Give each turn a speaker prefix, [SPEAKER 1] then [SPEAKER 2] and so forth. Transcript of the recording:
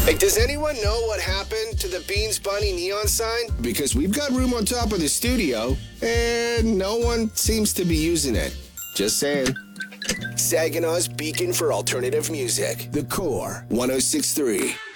[SPEAKER 1] Hey, does anyone know what happened to the Beans Bunny neon sign? Because we've got room on top of the studio, and no one seems to be using it. Just saying. Saginaw's beacon for alternative music. The Core 106.3.